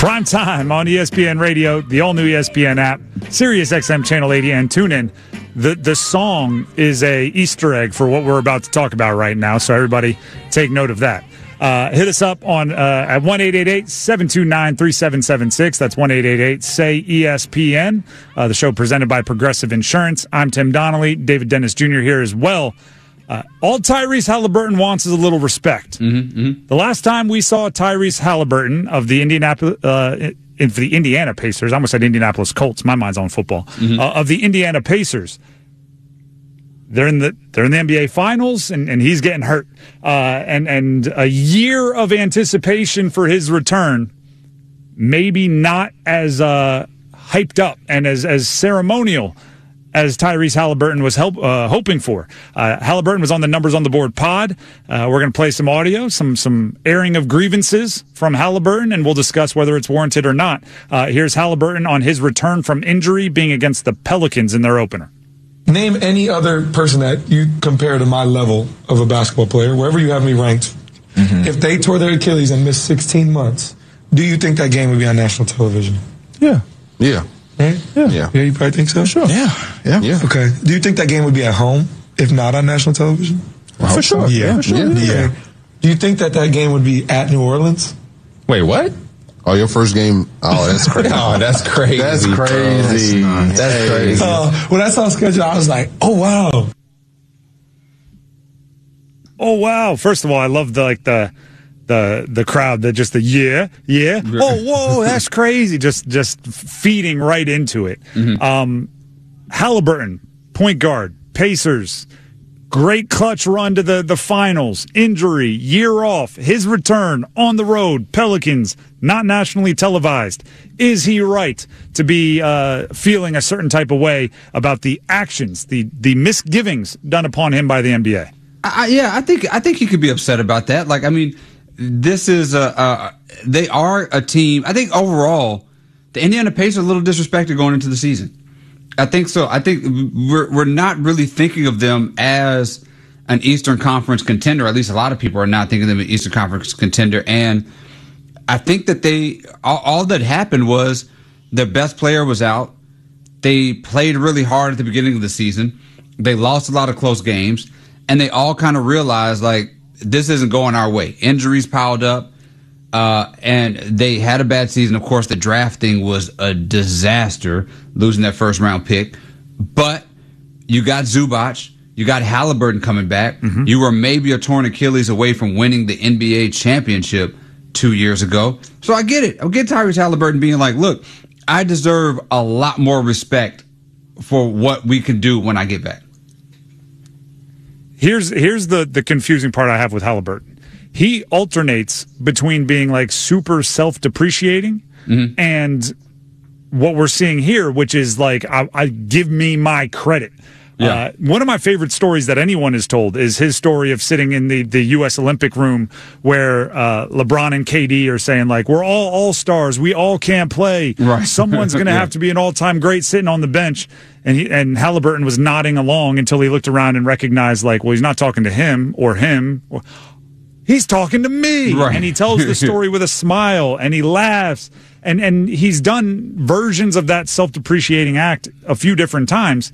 Prime time on ESPN Radio, the all-new ESPN app, Sirius XM Channel 80, and TuneIn. The song is a Easter egg for what we're about to talk about right now, so everybody take note of that. Hit us up on at 1-888-729-3776. That's 1-888-SAY-ESPN. The show presented by Progressive Insurance. I'm Tim Donnelly. David Dennis Jr. here as well. All Tyrese Halliburton wants is a little respect. The last time we saw Tyrese Halliburton of the Indiana Pacers, I almost said Indianapolis Colts. My mind's on football. Of the Indiana Pacers, they're in the NBA Finals, and he's getting hurt. And a year of anticipation for his return, maybe not as hyped up and as ceremonial as Tyrese Halliburton was hoping for. Halliburton was on the Numbers on the Board pod. We're going to play some audio, some airing of grievances from Halliburton, and we'll discuss whether it's warranted or not. Here's Halliburton on his return from injury, being against the Pelicans in their opener. Name any other person that you compare to my level of a basketball player, wherever you have me ranked. If they tore their Achilles and missed 16 months, do you think that game would be on national television? Yeah. Right? Yeah, you probably think so? Sure. Yeah. Okay. Do you think that game would be at home, if not on national television? For sure. Yeah. For sure. Yeah. Do you think that game would be at New Orleans? Wait, what? Oh, your first game? Oh, that's crazy. That's crazy. That's crazy. That's crazy. When I saw schedule, I was like, oh, wow. Oh, wow. First of all, I love the crowd, yeah. Oh, whoa, that's crazy. Just feeding right into it. Halliburton, point guard, Pacers, great clutch run to the finals, injury, year off, his return on the road, Pelicans, not nationally televised. Is he right to be feeling a certain type of way about the actions, the misgivings done upon him by the NBA? I think he could be upset about that. Like, I mean, this is they are a team. I think overall, the Indiana Pacers are a little disrespected going into the season. I think so. I think we're not really thinking of them as an Eastern Conference contender. At least a lot of people are not thinking of them as an Eastern Conference contender. And I think that all that happened was their best player was out. They played really hard at the beginning of the season. They lost a lot of close games, and they all kind of realized, like, this isn't going our way. Injuries piled up, and they had a bad season. Of course, the drafting was a disaster, losing that first-round pick. But you got Zubac. You got Halliburton coming back. You were maybe a torn Achilles away from winning the NBA championship 2 years ago. So I get it. I get Tyrese Halliburton being like, look, I deserve a lot more respect for what we can do when I get back. Here's the confusing part I have with Halliburton. He alternates between being like super self-depreciating and what we're seeing here, which is like, I give me my credit. Yeah. One of my favorite stories that anyone has told is his story of sitting in the U.S. Olympic room where LeBron and KD are saying, like, we're all all-stars. We all can't play. Right. Someone's going to have to be an all-time great sitting on the bench. And Halliburton was nodding along until he looked around and recognized, like, well, he's not talking to him. He's talking to me. Right. And he tells the story with a smile, and he laughs. And he's done versions of that self-depreciating act a few different times.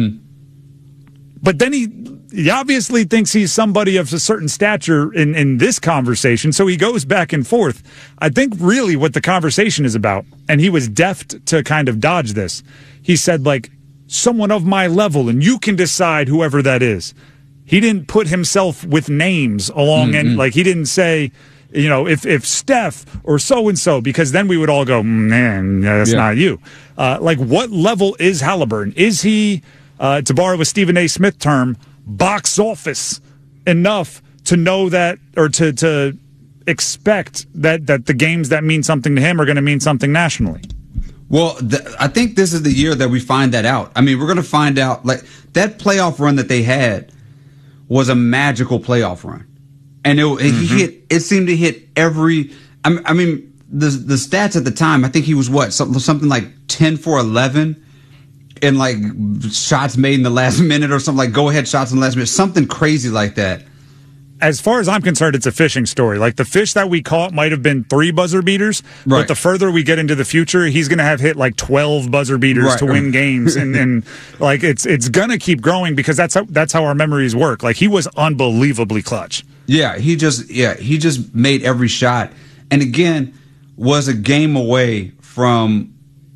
But then he obviously thinks he's somebody of a certain stature in this conversation, so he goes back and forth. I think really what the conversation is about, and he was deft to kind of dodge this, he said, like, someone of my level, and you can decide whoever that is. He didn't put himself with names along, and like he didn't say, you know, if Steph or so-and-so, because then we would all go, man, that's not you. Like, what level is Halliburton? Is he... to borrow a Stephen A. Smith term, box office enough to know that, or to expect that the games that mean something to him are going to mean something nationally? Well, I think this is the year that we find that out. I mean, we're going to find out, like, that playoff run that they had was a magical playoff run. And it seemed to hit every, I mean, the stats at the time, I think he was something like 10 for 11. And like shots made in the last minute or something, like go ahead shots in the last minute, something crazy like that. as far as I'm concerned, it's a fishing story. Like the fish that we caught might have been 3 buzzer beaters, Right. but the further we get into the future, he's going to have hit like 12 buzzer beaters Right. to win games, and like it's going to keep growing because that's how our memories work. Like he was unbelievably clutch. Yeah, he just made every shot, and again was a game away from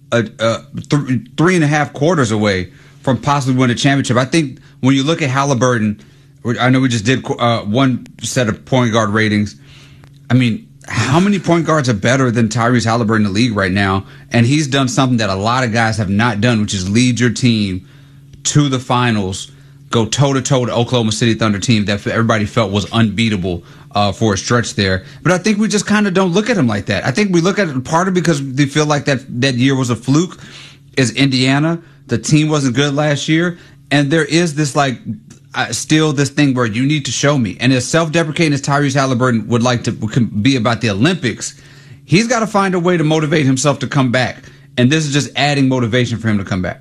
3.5 quarters away from possibly winning a championship. I think when you look at Halliburton, I know we just did one set of point guard ratings. I mean, how many point guards are better than Tyrese Halliburton in the league right now? And he's done something that a lot of guys have not done, which is lead your team to the finals, go toe-to-toe to Oklahoma City Thunder team that everybody felt was unbeatable for a stretch there. But I think we just kind of don't look at him like that. I think we look at it part of because they feel like that year was a fluke. Is Indiana. The team wasn't good last year. And there is this like still this thing where you need to show me. And as self-deprecating as Tyrese Halliburton would like to be about the Olympics, he's got to find a way to motivate himself to come back. And this is just adding motivation for him to come back.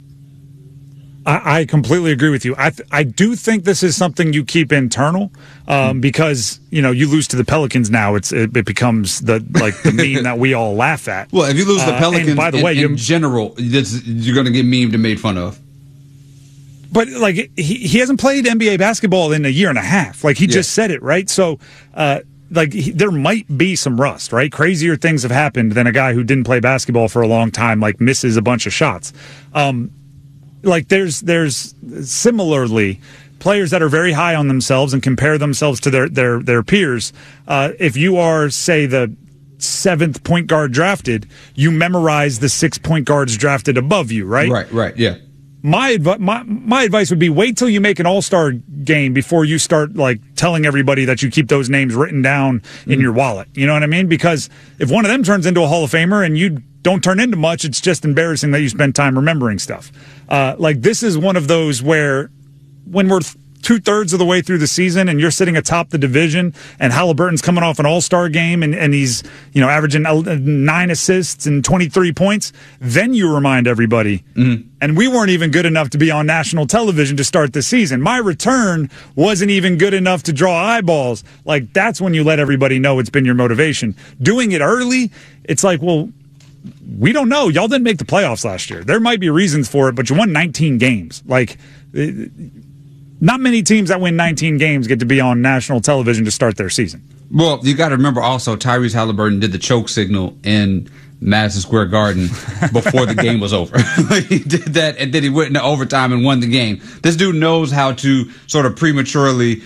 I completely agree with you. I do think this is something you keep internal because you lose to the Pelicans now. It becomes the meme that we all laugh at. Well, if you lose the Pelicans, and by the way, in general, you're going to get memed and made fun of. But like he hasn't played NBA basketball in a year and a half. Like he just said it, right? So there might be some rust, right? Crazier things have happened than a guy who didn't play basketball for a long time, like misses a bunch of shots. Like there's similarly players that are very high on themselves and compare themselves to their peers. If you are, say, the 7th point guard drafted, you memorize the 6 point guards drafted above you, right? Right, yeah. My advice would be wait till you make an all-star game before you start like telling everybody that you keep those names written down in your wallet. You know what I mean? Because if one of them turns into a Hall of Famer and you don't turn into much, it's just embarrassing that you spend time remembering stuff. Like this is one of those where when we're 2/3 of the way through the season and you're sitting atop the division and Halliburton's coming off an all-star game and he's averaging 9 assists and 23 points, then you remind everybody. And we weren't even good enough to be on national television to start the season. My return wasn't even good enough to draw eyeballs. Like that's when you let everybody know it's been your motivation. Doing it early, it's like, well, we don't know. Y'all didn't make the playoffs last year. There might be reasons for it, but you won 19 games. Like, not many teams that win 19 games get to be on national television to start their season. Well, you got to remember also Tyrese Halliburton did the choke signal in Madison Square Garden before the game was over. He did that, and then he went into overtime and won the game. This dude knows how to sort of prematurely,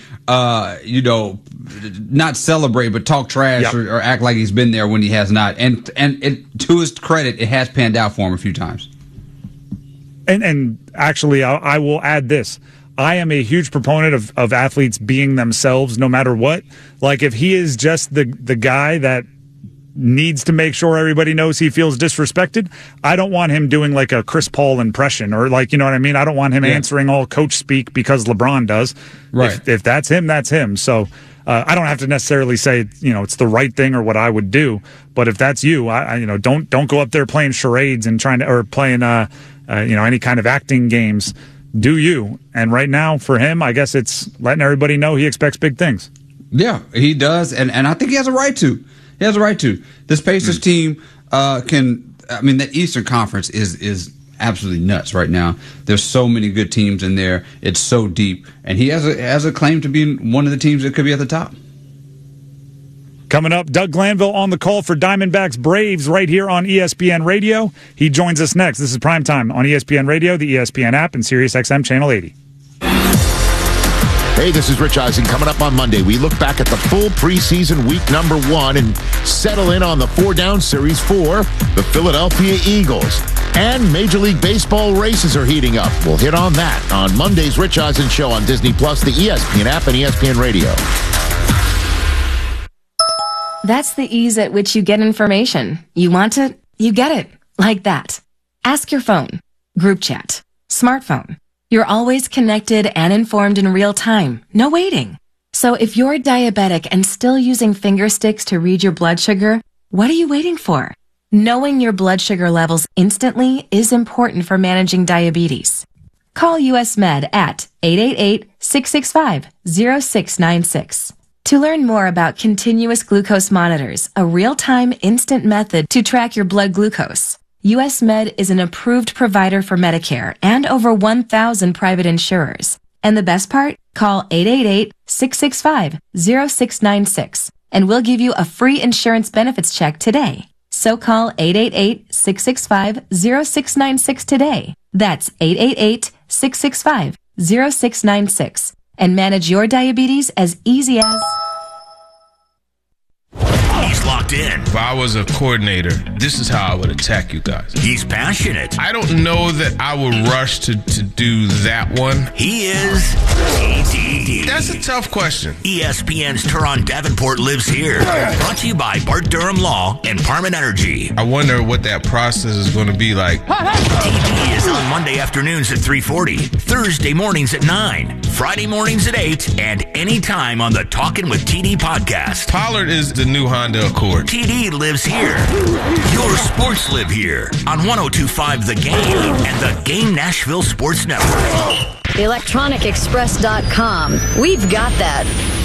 not celebrate, but talk trash or act like he's been there when he has not. And to his credit, it has panned out for him a few times. And actually, I will add this. I am a huge proponent of athletes being themselves no matter what. Like if he is just the guy that needs to make sure everybody knows he feels disrespected, I don't want him doing like a Chris Paul impression or like, you know what I mean? I don't want him answering all coach speak because LeBron does. Right. If that's him, that's him. So I don't have to necessarily say, it's the right thing or what I would do. But if that's you, don't go up there playing charades and playing, any kind of acting games. Do you? And right now for him, I guess it's letting everybody know he expects big things. Yeah, he does. And I think he has a right to. He has a right to. This Pacers team that Eastern Conference is absolutely nuts right now. There's so many good teams in there. It's so deep. And he has a claim to being one of the teams that could be at the top. Coming up, Doug Glanville on the call for Diamondbacks Braves right here on ESPN Radio. He joins us next. This is Primetime on ESPN Radio, the ESPN app, and SiriusXM Channel 80. Hey, this is Rich Eisen. Coming up on Monday, we look back at the full preseason week number 1 and settle in on the 4-down series for the Philadelphia Eagles. And Major League Baseball races are heating up. We'll hit on that on Monday's Rich Eisen Show on Disney+, the ESPN app, and ESPN Radio. That's the ease at which you get information. You want it, you get it. Like that. Ask your phone. Group chat. Smartphone. You're always connected and informed in real time. No waiting. So if you're diabetic and still using finger sticks to read your blood sugar, what are you waiting for? Knowing your blood sugar levels instantly is important for managing diabetes. Call US Med at 888-665-0696. To learn more about continuous glucose monitors, a real-time instant method to track your blood glucose, US Med is an approved provider for Medicare and over 1,000 private insurers. And the best part? Call 888-665-0696 and we'll give you a free insurance benefits check today. So call 888-665-0696 today. That's 888-665-0696 and manage your diabetes as easy as... He's locked in. If I was a coordinator, this is how I would attack you guys. He's passionate. I don't know that I would rush to do that one. He is TD. That's a tough question. ESPN's Teron Davenport lives here. Brought to you by Bart Durham Law and Parman Energy. I wonder what that process is going to be like. TD is on Monday afternoons at 3:40, Thursday mornings at 9, Friday mornings at 8, and anytime on the Talkin' with TD podcast. Pollard is the new Honda Accord. TD lives here. Your sports live here on 102.5 The Game and the Game Nashville Sports Network. ElectronicExpress.com. We've got that.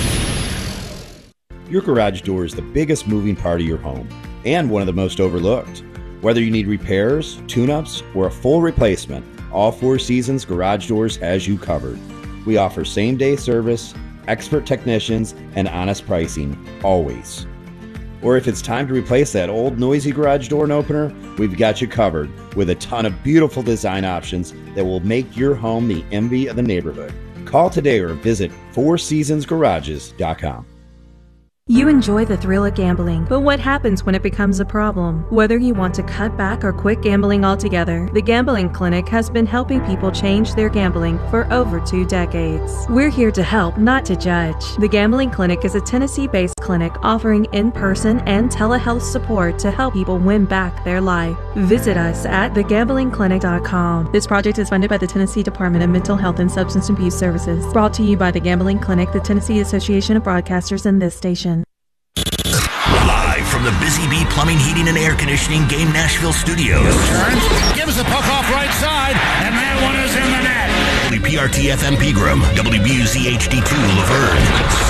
Your garage door is the biggest moving part of your home and one of the most overlooked. Whether you need repairs, tune-ups, or a full replacement, all Four Seasons Garage Doors has you covered. We offer same-day service, expert technicians, and honest pricing, always. Or if it's time to replace that old noisy garage door opener, we've got you covered with a ton of beautiful design options that will make your home the envy of the neighborhood. Call today or visit FourSeasonsGarages.com. You enjoy the thrill of gambling, but what happens when it becomes a problem? Whether you want to cut back or quit gambling altogether, the Gambling Clinic has been helping people change their gambling for over 2 decades. We're here to help, not to judge. The Gambling Clinic is a Tennessee-based clinic offering in-person and telehealth support to help people win back their life. Visit us at thegamblingclinic.com. This project is funded by the Tennessee Department of Mental Health and Substance Abuse Services. Brought to you by the Gambling Clinic, the Tennessee Association of Broadcasters, and this station. Live from the Busy Bee Plumbing, Heating, and Air Conditioning Game Nashville Studios. Gives the puck off right side, and that one is in the net. WPRT FM Pegram, WBUZ HD2 Laverne.